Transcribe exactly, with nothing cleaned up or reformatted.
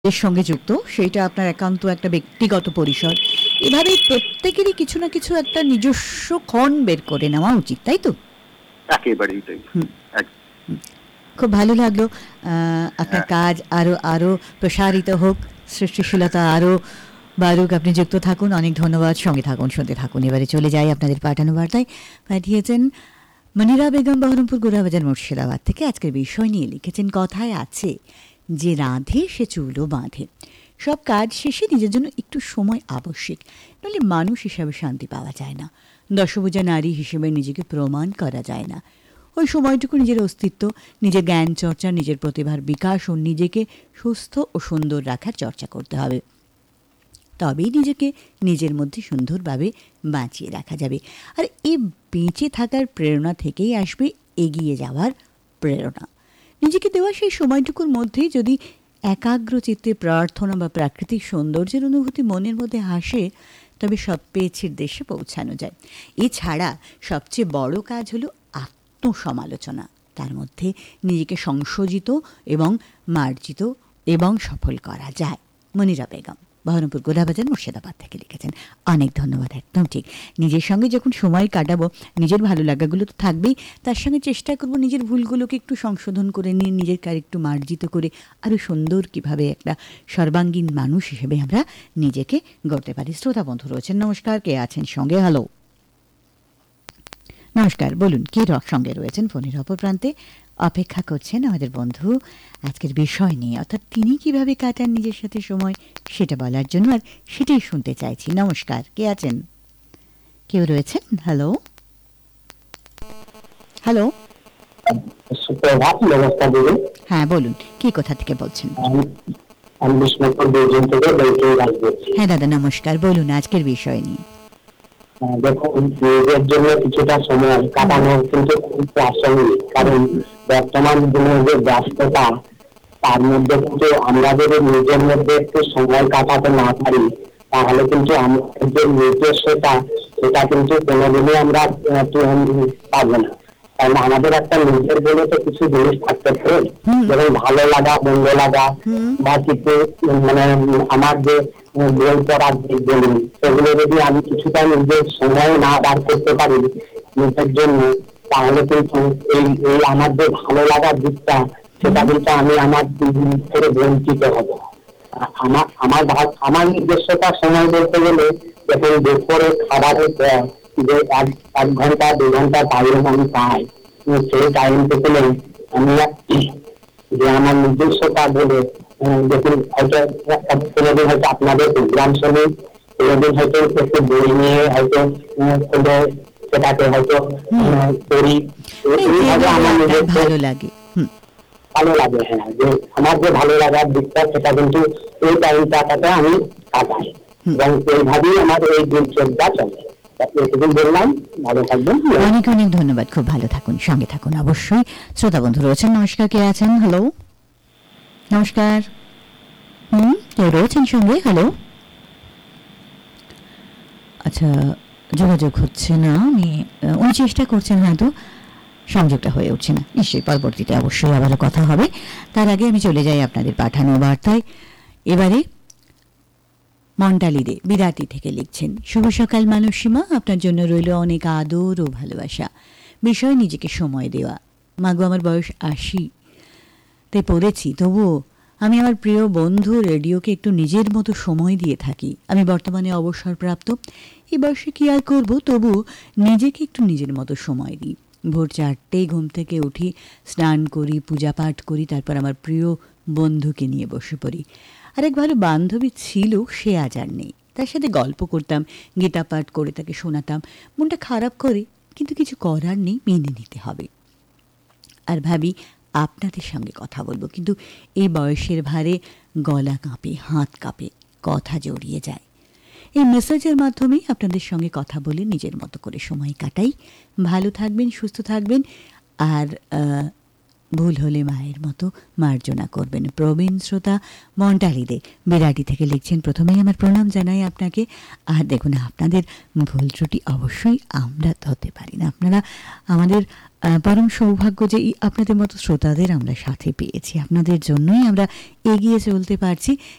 এর সঙ্গে যুক্ত, সেইটা আপনার একান্ত একটা ব্যক্তিগত পরিসর। এভাবে প্রত্যেকেরই কিছু না কিছু একটা নিজস্ব ক্ষণ বের করে নেওয়া উচিত, তাই তো? একেবারেই তাই। হুম। খুব ভালো লাগলো। আপনার কাজ আরো আরো প্রসারিত হোক, সৃষ্টিশীলতা আরো বারুক, আপনি যুক্ত থাকুন। অনেক ধন্যবাদ, সঙ্গে থাকুন, শুনতে থাকুন। এবারে চলে যাই আপনাদের পাঠানো বার্তায়। পাঠিয়েছেন মনিরা বেগম, বহরমপুর গোড়াবাজার, মুর্শিদাবাদ থেকে। আজকের বিষয় নিয়ে লিখেছেন, কথায় আছে যে রাঁধে সে চুলও বাঁধে। সব কাজ শেষে নিজের জন্য একটু সময় আবশ্যিক, নাহলে মানুষ হিসাবে শান্তি পাওয়া যায় না, দশভুজা নারী হিসেবে নিজেকে প্রমাণ করা যায় না। ওই সময়টুকু নিজের অস্তিত্ব, নিজের জ্ঞান চর্চা, নিজের প্রতিভার বিকাশ ও নিজেকে সুস্থ ও সুন্দর রাখার চর্চা করতে হবে। তবেই নিজেকে নিজের মধ্যে সুন্দরভাবে বাঁচিয়ে রাখা যাবে। আর এই বেঁচে থাকার প্রেরণা থেকেই আসবে এগিয়ে যাওয়ার প্রেরণা। নিজেকে দেওয়া সেই সময়টুকুর মধ্যেই যদি একাগ্র চিত্তে প্রার্থনা বা প্রাকৃতিক সৌন্দর্যের অনুভূতি মনের মধ্যে আসে, তবে সব পেয়েছির দেশে পৌঁছানো যায়। এছাড়া সবচেয়ে বড় কাজ হলো আত্মসমালোচনা। তার মধ্যে নিজেকে সংশোধিত এবং মার্জিত এবং সফল করা যায়। মনিরা বেগম, বহরমপুর গোড়াবাজার, মুর্শিদাবাদ থেকে লিখেছেন। অনেক ধন্যবাদ। একদম ঠিক। নিজের সঙ্গে যখন সময় কাটাবো, নিজের ভালো লাগাগুলো তো থাকবেই, তার সঙ্গে চেষ্টা করব নিজের ভুলগুলোকে একটু সংশোধন করে নিয়ে নিজেকে আর একটু মার্জিত করে আরও সুন্দর কীভাবে একটা সর্বাঙ্গীন মানুষ হিসেবে আমরা নিজেকে গড়তে পারি। শ্রোতা বন্ধু রয়েছেন, নমস্কার, কে আছেন সঙ্গে? হ্যালো, নমস্কার, বলুন কে সঙ্গে রয়েছেন? ফোনের অপর প্রান্তে অপেক্ষা করছেন আমাদের বন্ধু আজকের বিষয় নিয়ে, অর্থাৎ তিনি কিভাবে কাটান নিজের সাথে সময়, সেটা বলার জন্য, আর সেটাই শুনতে চাইছি। নমস্কার, কে আছেন? কেউ রয়েছেন? হ্যালো হ্যালো হ্যাঁ, বলুন, কি কোথা থেকে বলছেন? হ্যাঁ দাদা, নমস্কার, বলুন আজকের বিষয় নিয়ে। দেখুন, নিজের জন্য কিছুটা সময় কাটানো কিন্তু খুব প্রাসঙ্গিক, কারণ বর্তমান দিনের যে ব্যস্ততা, তার মধ্যে কিন্তু আমরা যদি নিজের মধ্যে একটু সময় কাটাতে না পারি, তাহলে কিন্তু আমাদের যে নিজস্বতা, সেটা কিন্তু কোনোদিনই আমরা পাবো না। কারণ আমাদের একটা নিজের বলে তো কিছু জিনিস থাকতে পারে, যেমন ভালো লাগা, মন্দ লাগা, বা কিছু মানে আমার যে বই পড়ার দিক বলুন, সেগুলো যদি আমি কিছুটা নিজের সময় না বার করতে পারি নিজের জন্য, তাহলে কিন্তু এই এই আমার যে ভালো লাগার দিকটা, সেটা কিন্তু আমি আমার থেকে বঞ্চিত হব। আমার আমার আমার নিজস্বতার সময় বলতে গেলে, যখন দুপুরে খাবারের যে এক এক ঘন্টা দু ঘন্টা টাইম আমি পাই, সেই টাইম থেকে আমি যে আমার নিজস্বতা বলে, দেখুন হয়তো কোনোদিন হয়তো আপনাদের প্রোগ্রাম শুনি, কোনোদিন হয়তো একটু বই নিয়ে হয়তো সেটাকে হয়তো করি, এইভাবে আমার নিজের ভালো লাগে ভালো লাগে হ্যাঁ, যে আমার যে ভালো লাগার দিকটা, সেটা কিন্তু এই টাইমটাতে আমি কাটাই, এবং এইভাবেই আমার এই দিনচর্যা চলে। বললাম, ভালো থাকবেন। অনেক অনেক ধন্যবাদ, খুব ভালো থাকুন, সঙ্গে থাকুন অবশ্যই। শ্রোতা বন্ধু রয়েছেন, নমস্কার, কে আছেন? হ্যালো, নমস্কার। হুম, কেউ রয়েছেন সঙ্গে? হ্যালো, আচ্ছা, যোগাযোগ হচ্ছে না। আমি উনি চেষ্টা করছেন, হয়তো সংযোগটা হয়ে উঠছে না। নিশ্চয়ই পরবর্তীতে অবশ্যই আবারও কথা হবে। তার আগে আমি চলে যাই আপনাদের পাঠানো বার্তায়। এবারে মন্টালিদে বিরাটি থেকে লিখছেন, শুভ সকাল মানসীমা, আপনার জন্য রইল অনেক আদর ও ভালোবাসা। বিষয় নিজেকে সময় দেওয়া। মাগো, আমার বয়স আশি তে পড়েছি, তবুও আমি আমার প্রিয় বন্ধু রেডিওকে একটু নিজের মতো সময় দিয়ে থাকি। আমি বর্তমানে অবসরপ্রাপ্ত, এই বয়সে কী আর করবো, তবু নিজেকে একটু নিজের মতো সময় দিই। ভোর চারটেই ঘুম থেকে উঠি, স্নান করি, পূজা পাঠ করি, তারপর আমার প্রিয় বন্ধুকে নিয়ে বসে পড়ি। আরেক ভালো বান্ধবী ছিল, সে আজ আর নেই। তার সাথে গল্প করতাম, গীতা পাঠ করে তাকে শোনাতাম। মনটা খারাপ করে, কিন্তু কিছু করার নেই, মেনে নিতে হবে। আর ভাবি আপনাদের সঙ্গে কথা বলবো, কিন্তু এই বয়সের ভারে গলা কাঁপে, হাত কাঁপে, কথা জড়িয়ে যায়। এই মেসেজের মাধ্যমেই আপনাদের সঙ্গে কথা বলে নিজের মতো করে সময় কাটাই। ভালো থাকবেন, সুস্থ থাকবেন, আর ভুল হলে মায়ের মতো মার্জনা করবেন। প্রবীণ শ্রোতা মন্টালিদে বিরাটি থেকে লিখছেন, প্রথমেই আমার প্রণাম জানাই আপনাকে। আর দেখুন, আপনাদের ভুল ত্রুটি অবশ্যই আমরা হতে পারি না। আপনারা আমাদের পরম সৌভাগ্য যে আপনাদের মতো শ্রোতাদের আমরা সাথে পেয়েছি। আপনাদের জন্যই আমরা এগিয়ে চলতে পারছি।